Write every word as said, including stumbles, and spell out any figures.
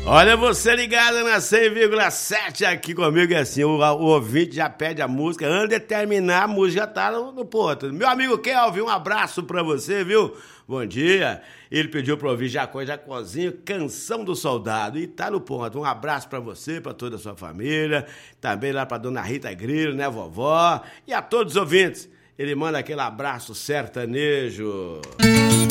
Olha, você ligado na cem vírgula sete aqui comigo, é assim, o, o ouvinte já pede a música, antes de terminar a música já tá no, no ponto. Meu amigo Kelvin, um abraço pra você, viu? Bom dia. Ele pediu pra ouvir Jacó e Jacozinho, Canção do Soldado, e tá no ponto. Um abraço pra você, pra toda a sua família, também lá pra dona Rita Grilo, né, vovó, e a todos os ouvintes. Ele manda aquele abraço sertanejo.